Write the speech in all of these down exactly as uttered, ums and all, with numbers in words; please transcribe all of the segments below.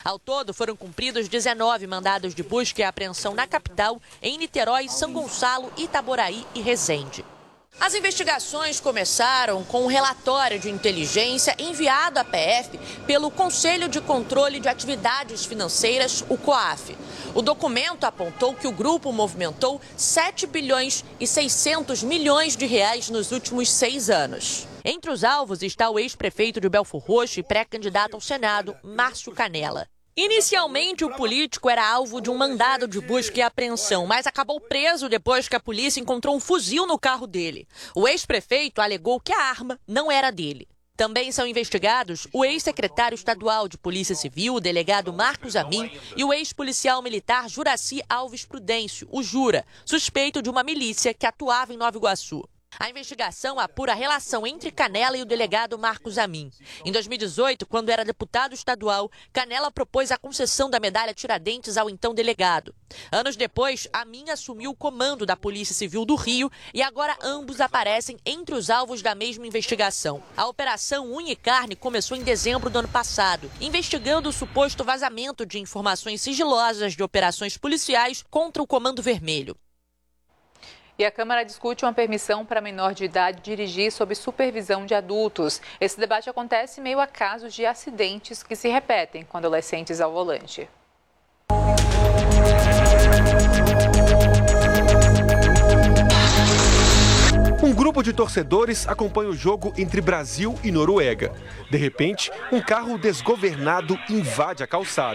Ao todo, foram cumpridos dezenove mandados de busca e apreensão na capital, em Niterói, São Gonçalo, Itaboraí e Resende. As investigações começaram com um relatório de inteligência enviado à P F pelo Conselho de Controle de Atividades Financeiras, o COAF. O documento apontou que o grupo movimentou sete bilhões e seiscentos milhões de reais nos últimos seis anos. Entre os alvos está o ex-prefeito de Belfor Roxo e pré-candidato ao Senado, Márcio Canela. Inicialmente, o político era alvo de um mandado de busca e apreensão, mas acabou preso depois que a polícia encontrou um fuzil no carro dele. O ex-prefeito alegou que a arma não era dele. Também são investigados o ex-secretário estadual de Polícia Civil, o delegado Marcos Amin, e o ex-policial militar Juraci Alves Prudêncio, o Jura, suspeito de uma milícia que atuava em Nova Iguaçu. A investigação apura a relação entre Canela e o delegado Marcos Amin. Em dois mil e dezoito, quando era deputado estadual, Canela propôs a concessão da medalha Tiradentes ao então delegado. Anos depois, Amin assumiu o comando da Polícia Civil do Rio e agora ambos aparecem entre os alvos da mesma investigação. A Operação Unha e Carne começou em dezembro do ano passado, investigando o suposto vazamento de informações sigilosas de operações policiais contra o Comando Vermelho. E a Câmara discute uma permissão para menor de idade dirigir sob supervisão de adultos. Esse debate acontece em meio a casos de acidentes que se repetem com adolescentes ao volante. Um grupo de torcedores acompanha o jogo entre Brasil e Noruega. De repente, um carro desgovernado invade a calçada.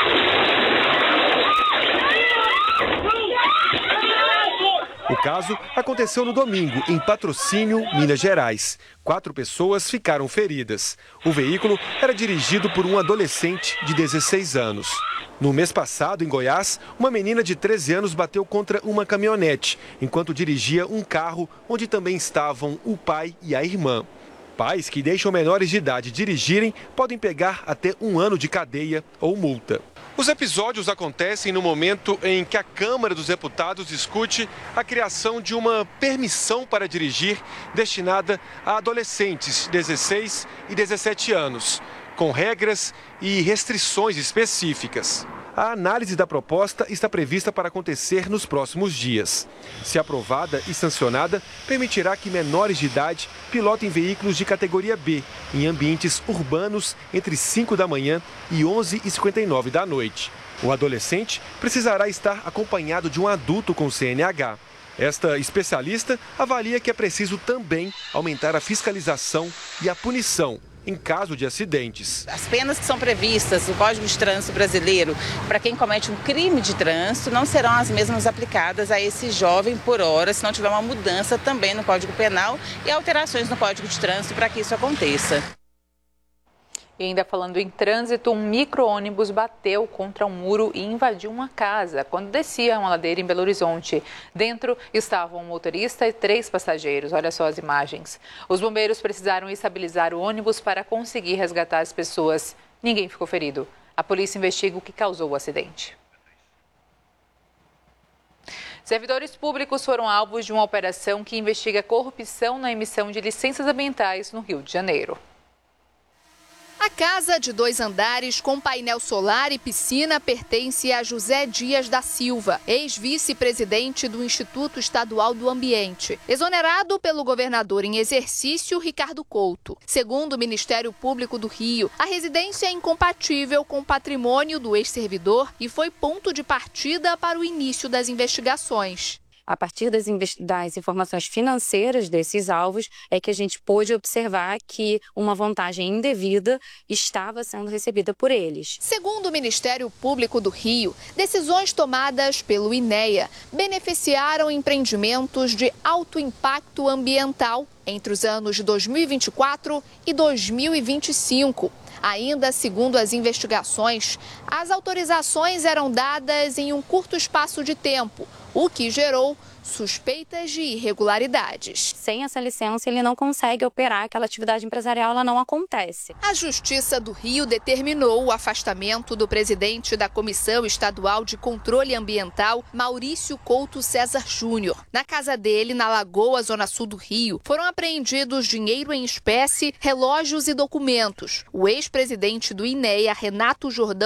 O caso aconteceu no domingo, em Patrocínio, Minas Gerais. Quatro pessoas ficaram feridas. O veículo era dirigido por um adolescente de dezesseis anos. No mês passado, em Goiás, uma menina de treze anos bateu contra uma caminhonete, enquanto dirigia um carro onde também estavam o pai e a irmã. Pais que deixam menores de idade dirigirem podem pegar até um ano de cadeia ou multa. Os episódios acontecem no momento em que a Câmara dos Deputados discute a criação de uma permissão para dirigir destinada a adolescentes de dezesseis e dezessete anos, com regras e restrições específicas. A análise da proposta está prevista para acontecer nos próximos dias. Se aprovada e sancionada, permitirá que menores de idade pilotem veículos de categoria B em ambientes urbanos entre cinco da manhã e onze e cinquenta e nove da noite. O adolescente precisará estar acompanhado de um adulto com C N H. Esta especialista avalia que é preciso também aumentar a fiscalização e a punição em caso de acidentes. As penas que são previstas no Código de Trânsito Brasileiro para quem comete um crime de trânsito não serão as mesmas aplicadas a esse jovem por hora, se não tiver uma mudança também no Código Penal e alterações no Código de Trânsito para que isso aconteça. E ainda falando em trânsito, um micro-ônibus bateu contra um muro e invadiu uma casa quando descia uma ladeira em Belo Horizonte. Dentro estavam um motorista e três passageiros. Olha só as imagens. Os bombeiros precisaram estabilizar o ônibus para conseguir resgatar as pessoas. Ninguém ficou ferido. A polícia investiga o que causou o acidente. Servidores públicos foram alvos de uma operação que investiga corrupção na emissão de licenças ambientais no Rio de Janeiro. A casa de dois andares com painel solar e piscina pertence a José Dias da Silva, ex-vice-presidente do Instituto Estadual do Ambiente, exonerado pelo governador em exercício, Ricardo Couto. Segundo o Ministério Público do Rio, a residência é incompatível com o patrimônio do ex-servidor e foi ponto de partida para o início das investigações. A partir das, das informações financeiras desses alvos, é que a gente pôde observar que uma vantagem indevida estava sendo recebida por eles. Segundo o Ministério Público do Rio, decisões tomadas pelo INEA beneficiaram empreendimentos de alto impacto ambiental entre os anos de dois mil e vinte e quatro e dois mil e vinte e cinco. Ainda segundo as investigações, as autorizações eram dadas em um curto espaço de tempo, o que gerou suspeitas de irregularidades. Sem essa licença, ele não consegue operar, aquela atividade empresarial ela não acontece. A Justiça do Rio determinou o afastamento do presidente da Comissão Estadual de Controle Ambiental, Maurício Couto César Júnior. Na casa dele, na Lagoa, Zona Sul do Rio, foram apreendidos dinheiro em espécie, relógios e documentos. O ex-presidente do INEA, Renato Jordão